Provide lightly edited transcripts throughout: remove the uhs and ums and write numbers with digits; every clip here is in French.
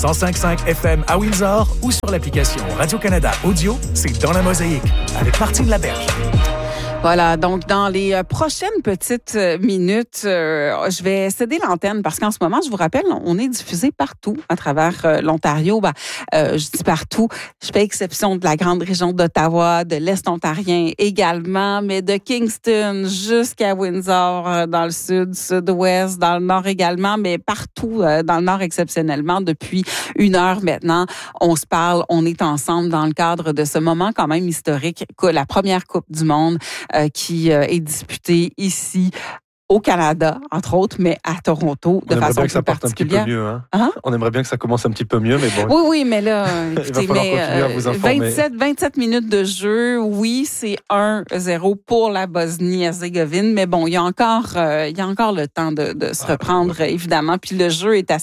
105.5 FM à Windsor ou sur l'application Radio-Canada Audio, c'est Dans la Mosaïque avec Martine Laberge. Voilà, donc dans les prochaines petites minutes, je vais céder l'antenne parce qu'en ce moment, je vous rappelle, on est diffusé partout à travers l'Ontario. Je dis partout, je fais exception de la grande région d'Ottawa, de l'Est ontarien également, mais de Kingston jusqu'à Windsor, dans le sud, sud-ouest, dans le nord également, mais partout dans le nord exceptionnellement. Depuis 1 heure maintenant, on se parle, on est ensemble dans le cadre de ce moment quand même historique, la première Coupe du monde qui est disputée ici au Canada, entre autres, mais à Toronto, de façon plus particulière. On aimerait bien que ça commence un petit peu mieux, mais bon. Oui, mais là, écoutez, 27 minutes de jeu, oui, c'est 1-0 pour la Bosnie-Herzégovine, mais bon, il y a encore le temps de se reprendre, évidemment, puis le jeu est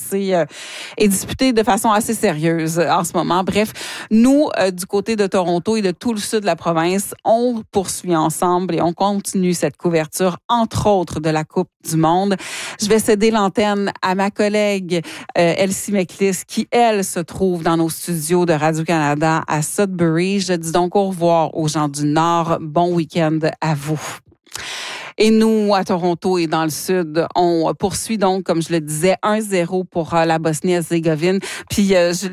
disputé de façon assez sérieuse en ce moment. Bref, nous, du côté de Toronto et de tout le sud de la province, on poursuit ensemble et on continue cette couverture, entre autres, de la Coupe du monde. Je vais céder l'antenne à ma collègue Elsie McLeish qui, elle, se trouve dans nos studios de Radio-Canada à Sudbury. Je dis donc au revoir aux gens du Nord. Bon week-end à vous. Et nous, à Toronto et dans le sud, on poursuit donc, comme je le disais, 1-0 pour la Bosnie-Herzégovine. Puis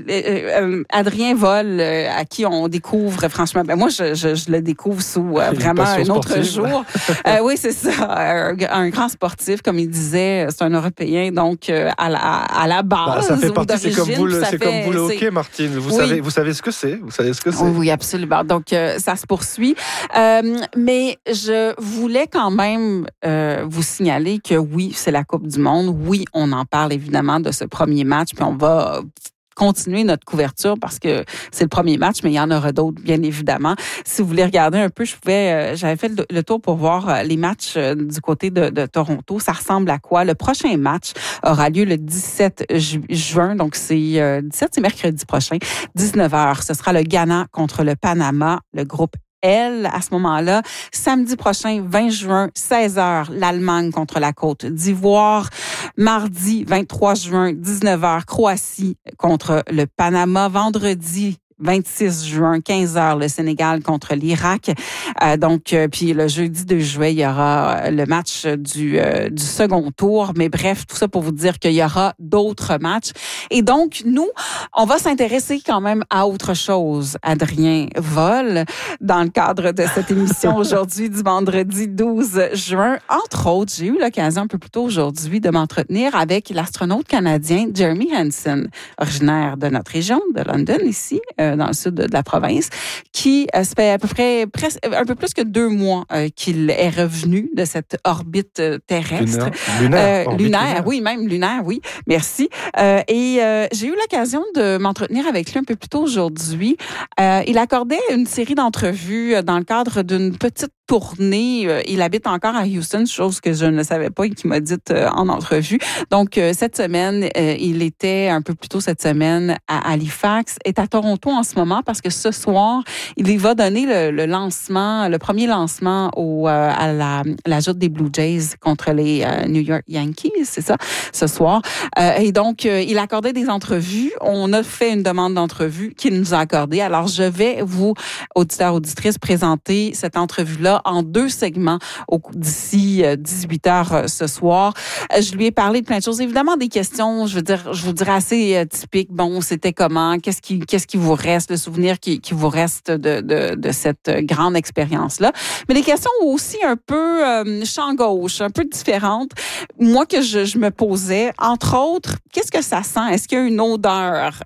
Adrien Vol, à qui on découvre, franchement, moi, je le découvre sous vraiment un autre jour. Oui, c'est ça. Un grand sportif, comme il disait, c'est un Européen, donc à la base. Ça fait partie, c'est comme vous le hockey, hockey, Martine. Vous savez ce que c'est. Vous savez ce que c'est. Oui, absolument. Donc, ça se poursuit. Mais je voulais quand même vous signaler que oui, c'est la Coupe du monde. Oui, on en parle évidemment de ce premier match, puis on va continuer notre couverture parce que c'est le premier match, mais il y en aura d'autres, bien évidemment. Si vous voulez regarder un peu, j'avais fait le tour pour voir les matchs du côté de Toronto. Ça ressemble à quoi? Le prochain match aura lieu le 17 juin, donc c'est mercredi prochain, 19h. Ce sera le Ghana contre le Panama, le groupe L, à ce moment-là. Samedi prochain, 20 juin, 16h, l'Allemagne contre la Côte d'Ivoire. Mardi, 23 juin, 19h, Croatie contre le Panama. Vendredi, 26 juin, 15h, le Sénégal contre l'Irak. Puis le jeudi 2 juillet, il y aura le match du second tour. Mais bref, tout ça pour vous dire qu'il y aura d'autres matchs. Et donc, nous, on va s'intéresser quand même à autre chose, Adrien Vol, dans le cadre de cette émission aujourd'hui du vendredi 12 juin. Entre autres, j'ai eu l'occasion un peu plus tôt aujourd'hui de m'entretenir avec l'astronaute canadien Jeremy Hansen, originaire de notre région, de London, ici, dans le sud de la province, qui ça fait à peu près un peu plus que 2 mois qu'il est revenu de cette orbite terrestre. Lunaire, oui, même lunaire, oui. Merci. Et j'ai eu l'occasion de m'entretenir avec lui un peu plus tôt aujourd'hui. Il accordait une série d'entrevues dans le cadre d'une petite tournée. Il habite encore à Houston, chose que je ne savais pas et qu'il m'a dite en entrevue. Donc, cette semaine, il était un peu plus tôt cette semaine à Halifax, est à Toronto en ce moment parce que ce soir, il va donner le premier lancement à la joute des Blue Jays contre les New York Yankees, c'est ça, ce soir. Et donc, il accordait des entrevues. On a fait une demande d'entrevue qu'il nous a accordée. Alors, je vais vous, auditeurs, auditrices, présenter cette entrevue-là en 2 segments d'ici 18h ce soir. Je lui ai parlé de plein de choses. Évidemment, des questions, je vous dirais assez typiques. Bon, c'était comment? Qu'est-ce qui vous reste? Le souvenir qui vous reste de cette grande expérience-là. Mais des questions aussi un peu champ gauche, un peu différentes. Moi, que je me posais, entre autres, qu'est-ce que ça sent? Est-ce qu'il y a une odeur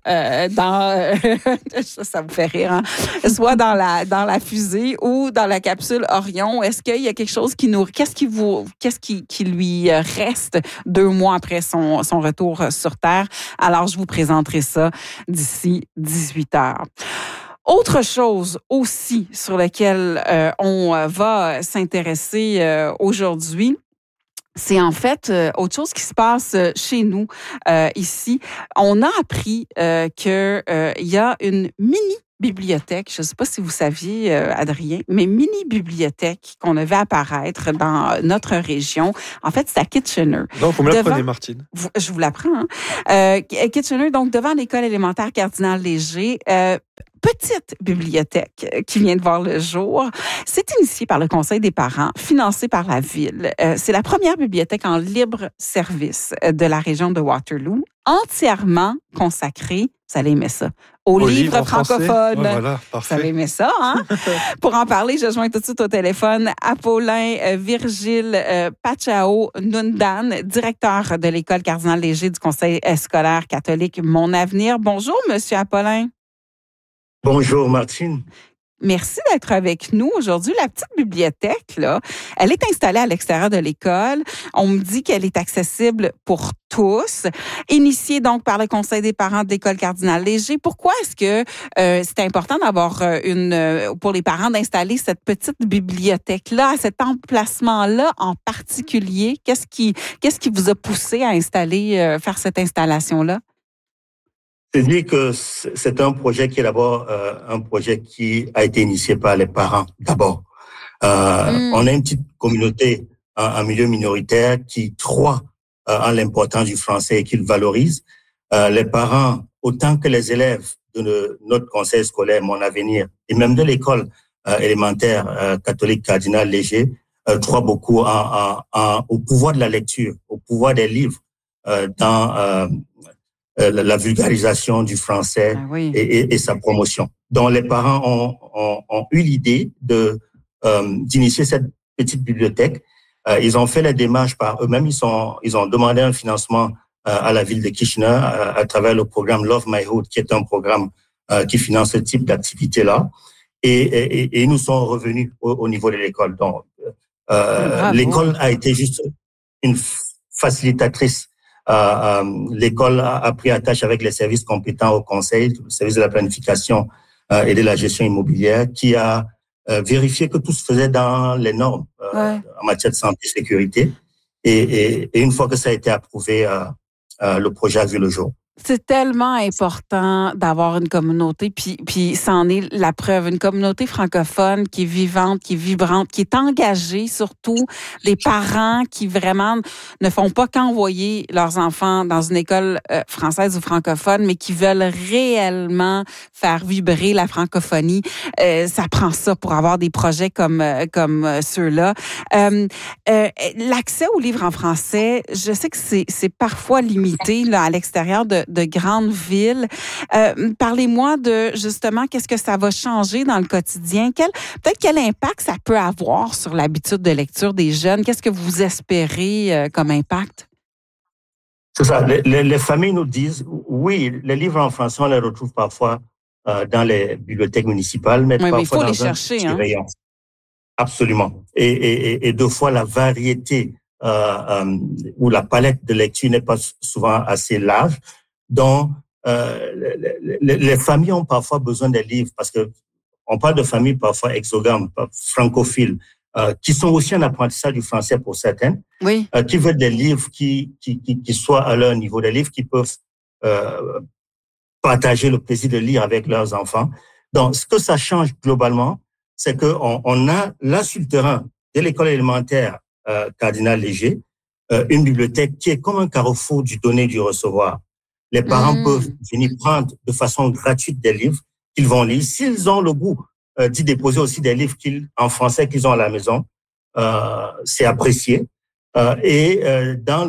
ça vous fait rire, hein? Soit dans la fusée ou dans la capsule Orion? Est-ce qu'il y a quelque chose qu'est-ce qui lui reste 2 mois après son retour sur Terre? Alors, je vous présenterai ça d'ici 18h. Autre chose aussi sur laquelle on va s'intéresser aujourd'hui, c'est en fait autre chose qui se passe chez nous ici. On a appris que il y a une mini bibliothèques, je ne sais pas si vous saviez, Adrien, mais mini-bibliothèques qu'on avait apparaître dans notre région. En fait, c'est à Kitchener. Non, vous me l'apprenez, Martine. Je vous l'apprends. Hein? Kitchener, donc devant l'école élémentaire Cardinal Léger, petite bibliothèque qui vient de voir le jour. C'est initié par le Conseil des parents, financé par la Ville. C'est la première bibliothèque en libre service de la région de Waterloo, entièrement consacrée, vous allez aimer ça, aux livres francophones. Ouais, voilà, parfait. Vous allez aimer ça, hein? Pour en parler, je joins tout de suite au téléphone Apollin Virgile Pachao Nundan, directeur de l'École Cardinal Léger du Conseil scolaire catholique Mon Avenir. Bonjour, Monsieur Apollin. Bonjour, Martine. Merci d'être avec nous aujourd'hui. La petite bibliothèque, là, elle est installée à l'extérieur de l'école. On me dit qu'elle est accessible pour tous. Initiée donc par le Conseil des parents de l'École Cardinal Léger. Pourquoi est-ce que c'est important d'avoir pour les parents d'installer cette petite bibliothèque-là, à cet emplacement-là en particulier? Qu'est-ce qui vous a poussé à faire cette installation-là? C'est dire que c'est un projet qui est d'abord un projet qui a été initié par les parents d'abord. On a une petite communauté en milieu minoritaire qui croit en l'importance du français et qui le valorise. Les parents, autant que les élèves de notre conseil scolaire Mon Avenir et même de l'école élémentaire catholique Cardinal Léger, croient beaucoup au pouvoir de la lecture, au pouvoir des livres dans la vulgarisation du français et sa promotion. Donc, les parents ont eu l'idée d'initier cette petite bibliothèque. Ils ont fait les démarches par eux-mêmes. Ils ont demandé un financement à la ville de Kitchener à travers le programme Love My Hood, qui est un programme qui finance ce type d'activité-là. Et ils nous sont revenus au niveau de l'école. Donc, l'école a été juste une facilitatrice. L'école a pris attache avec les services compétents au conseil, le service de la planification et de la gestion immobilière, qui a vérifié que tout se faisait dans les normes en matière de santé et sécurité. Et une fois que ça a été approuvé, le projet a vu le jour. C'est tellement important d'avoir une communauté, puis ça en est la preuve, une communauté francophone qui est vivante, qui est vibrante, qui est engagée, surtout des parents qui vraiment ne font pas qu'envoyer leurs enfants dans une école française ou francophone, mais qui veulent réellement faire vibrer la francophonie. Ça prend ça pour avoir des projets comme ceux-là. L'accès aux livres en français, je sais que c'est parfois limité là à l'extérieur de grandes villes. Parlez-moi de, justement, qu'est-ce que ça va changer dans le quotidien? Peut-être quel impact ça peut avoir sur l'habitude de lecture des jeunes? Qu'est-ce que vous espérez comme impact? C'est ça. Les familles nous disent, oui, les livres en français, on les retrouve parfois dans les bibliothèques municipales, mais parfois il faut dans les chercher, hein? Rayon. Absolument. Et deux fois, la variété ou la palette de lecture n'est pas souvent assez large. Donc, les familles ont parfois besoin des livres parce que on parle de familles parfois exogames, francophiles, qui sont aussi en apprentissage du français pour certaines, qui veulent des livres qui soient à leur niveau, des livres qui peuvent partager le plaisir de lire avec leurs enfants. Donc, ce que ça change globalement, c'est que on a là sur le terrain de l'école élémentaire Cardinal Léger, une bibliothèque qui est comme un carrefour du donner et du recevoir. Les parents peuvent venir prendre de façon gratuite des livres qu'ils vont lire. S'ils ont le goût d'y déposer aussi des livres en français qu'ils ont à la maison, c'est apprécié. Et dans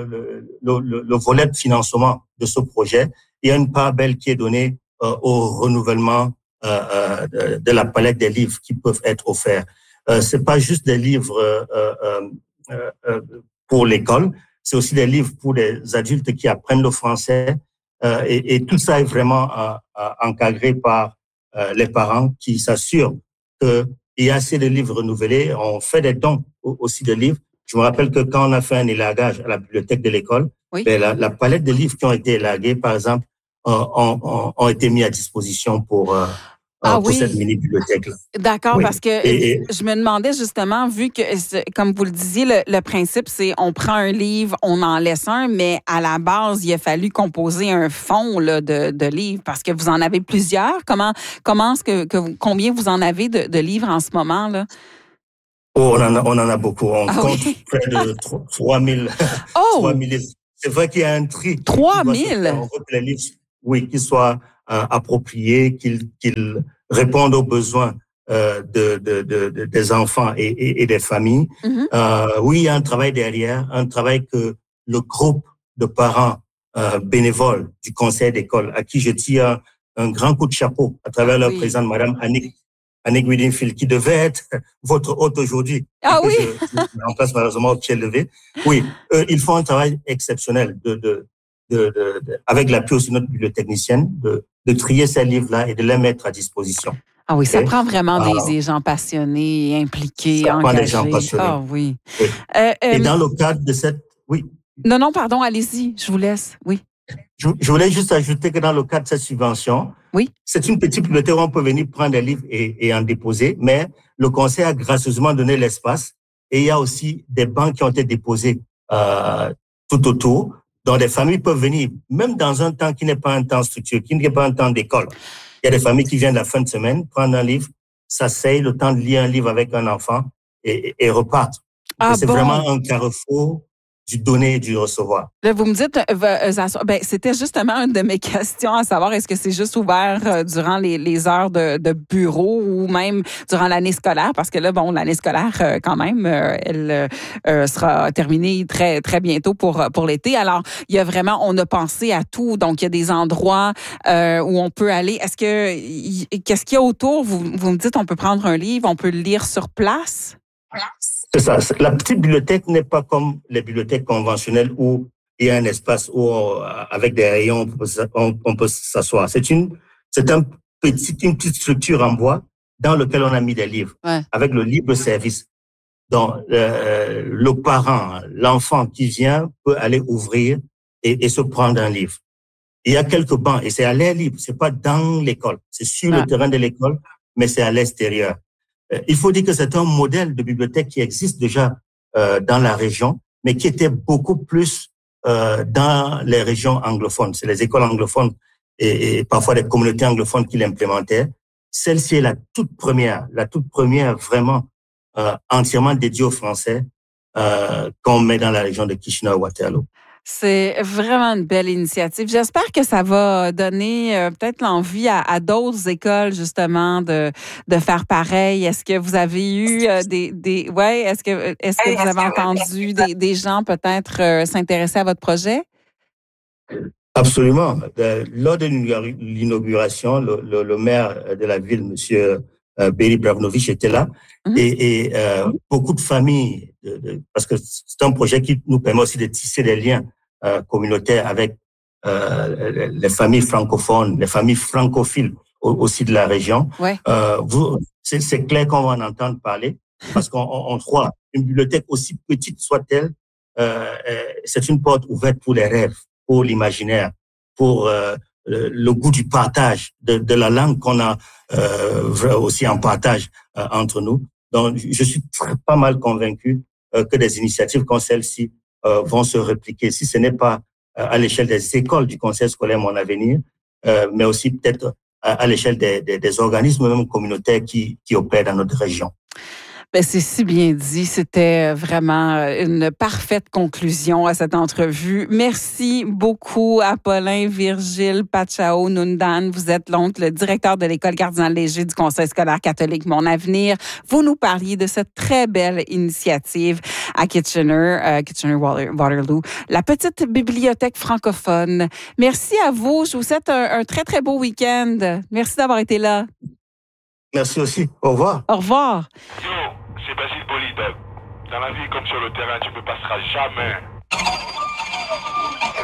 le volet de financement de ce projet, il y a une part belle qui est donnée au renouvellement de la palette des livres qui peuvent être offerts. C'est pas juste des livres pour l'école, c'est aussi des livres pour des adultes qui apprennent le français. Et tout ça est vraiment encadré par les parents qui s'assurent qu'il y a assez de livres renouvelés. On fait des dons aussi de livres. Je me rappelle que quand on a fait un élagage à la bibliothèque de l'école, la palette de livres qui ont été élagués, par exemple, ont été mis à disposition pour pour cette mini-bibliothèque-là. D'accord, parce que je me demandais justement, vu que, comme vous le disiez, le principe, c'est on prend un livre, on en laisse un, mais à la base, il a fallu composer un fonds là, de livres, parce que vous en avez plusieurs. Combien vous en avez de livres en ce moment, là? Oh, on en a beaucoup. On compte près de 3000. Oh! 3000. C'est vrai qu'il y a un tri. 3000? On veut que les livres, qu'ils soient appropriés, qu'ils répondent aux besoins des enfants et des familles. Mm-hmm. Il y a un travail derrière, un travail que le groupe de parents bénévoles du conseil d'école, à qui je tire un grand coup de chapeau à travers leur présidente, Madame Annick Widingfield, qui devait être votre hôte aujourd'hui. Ah oui? Je remplace malheureusement au pied levé. Oui, ils font un travail exceptionnel avec l'appui aussi de notre bibliotechnicienne, de trier ces livres-là et de les mettre à disposition. Ah oui, ça prend vraiment des gens passionnés, impliqués, engagés. Ça prend des gens passionnés. Ah oui. Et dans le cadre de cette... Oui. Non, pardon, allez-y, je vous laisse. Oui. Je voulais juste ajouter que dans le cadre de cette subvention, c'est une petite bibliothèque où on peut venir prendre des livres et en déposer, mais le conseil a gracieusement donné l'espace et il y a aussi des bancs qui ont été déposés tout autour, dont des familles peuvent venir, même dans un temps qui n'est pas un temps structuré, qui n'est pas un temps d'école. Il y a des familles qui viennent la fin de semaine, prendre un livre, s'asseyent, le temps de lire un livre avec un enfant et repartent. C'est vraiment un carrefour du donner et du recevoir. Là, vous me dites, c'était justement une de mes questions à savoir, est-ce que c'est juste ouvert durant les heures de bureau ou même durant l'année scolaire? Parce que là, l'année scolaire, quand même, elle sera terminée très, très bientôt pour l'été. Alors, il y a vraiment, on a pensé à tout. Donc, il y a des endroits où on peut aller. Qu'est-ce qu'il y a autour? Vous me dites, on peut prendre un livre, on peut le lire sur place? C'est ça. La petite bibliothèque n'est pas comme les bibliothèques conventionnelles où il y a un espace où, avec des rayons, on peut s'asseoir. C'est une petite structure en bois dans laquelle on a mis des livres, avec le libre service. Donc, le parent, l'enfant qui vient peut aller ouvrir et se prendre un livre. Il y a quelques bancs et c'est à l'air libre. C'est pas dans l'école. C'est sur le terrain de l'école, mais c'est à l'extérieur. Il faut dire que c'est un modèle de bibliothèque qui existe déjà dans la région, mais qui était beaucoup plus dans les régions anglophones. C'est les écoles anglophones et parfois des communautés anglophones qui l'implémentaient. Celle-ci est la toute première vraiment entièrement dédiée aux Français qu'on met dans la région de Kitchener-Waterloo. C'est vraiment une belle initiative. J'espère que ça va donner peut-être l'envie à d'autres écoles justement de faire pareil. Est-ce que vous avez eu est-ce que vous avez entendu des gens peut-être s'intéresser à votre projet? Absolument. Lors de l'inauguration, le maire de la ville, monsieur Béry Bravnovich, était là et beaucoup de familles, parce que c'est un projet qui nous permet aussi de tisser des liens communautaires avec les familles francophones, les familles francophiles aussi de la région. Ouais. C'est clair qu'on va en entendre parler parce qu'on croit une bibliothèque aussi petite soit-elle, c'est une porte ouverte pour les rêves, pour l'imaginaire, pour le goût du partage, de la langue qu'on a aussi en partage entre nous. Donc, je suis pas mal convaincu que des initiatives comme celle-ci vont se répliquer, si ce n'est pas à l'échelle des écoles du conseil scolaire Mon Avenir, mais aussi peut-être à l'échelle des organismes même communautaires qui opèrent dans notre région. Ben, c'est si bien dit. C'était vraiment une parfaite conclusion à cette entrevue. Merci beaucoup, Apollin Virgile Pachao Nundan. Vous êtes donc le directeur de l'École Cardinal Léger du Conseil scolaire catholique Mon Avenir. Vous nous parliez de cette très belle initiative à Kitchener-Waterloo, la petite bibliothèque francophone. Merci à vous. Je vous souhaite un très, très beau week-end. Merci d'avoir été là. Merci aussi. Au revoir. Au revoir. C'est Basile Polydog. Dans la vie comme sur le terrain, tu ne passeras jamais